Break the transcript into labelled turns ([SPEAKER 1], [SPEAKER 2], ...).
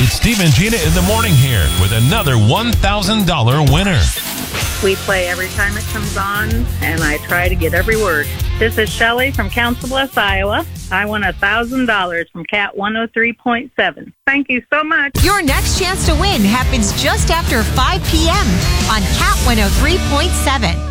[SPEAKER 1] It's Steve and Gina in the morning here with another $1,000 winner.
[SPEAKER 2] We play every time it comes on, and I try to get every word. This is Shelley from Council Bluffs, Iowa. I won $1,000 from Cat 103.7. Thank you so much.
[SPEAKER 3] Your next chance to win happens just after 5 p.m. on Cat 103.7.